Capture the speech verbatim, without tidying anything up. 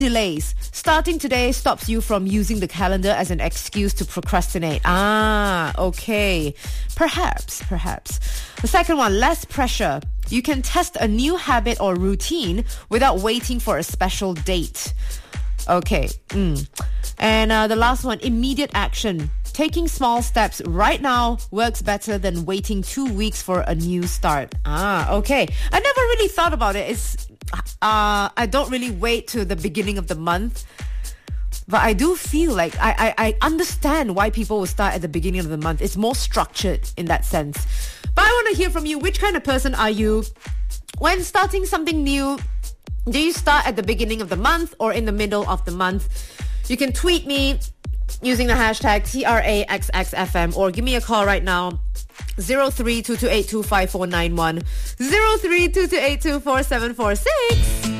delays. Starting today stops you from using the calendar as an excuse to procrastinate. Ah, okay. Perhaps, perhaps. The second one, less pressure. You can test a new habit or routine without waiting for a special date. Okay. Mm. And uh, the last one, immediate action. Taking small steps right now works better than waiting two weeks for a new start. Ah, okay. I never really thought about it. It's, uh, I don't really wait to the beginning of the month. But I do feel like I, I, I understand why people will start at the beginning of the month. It's more structured in that sense. But I want to hear from you. Which kind of person are you? When starting something new, do you start at the beginning of the month or in the middle of the month? You can tweet me using the hashtag T R A X X F M or give me a call right now. zero three two two eight two five four nine one, zero three two two eight two four seven four six.